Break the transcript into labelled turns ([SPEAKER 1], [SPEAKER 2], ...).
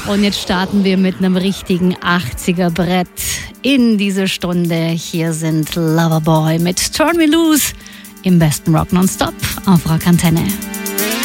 [SPEAKER 1] Und jetzt starten wir mit einem richtigen 80er-Brett in diese Stunde. Hier sind Loverboy mit Turn Me Loose im besten Rock Nonstop auf Rock Antenne.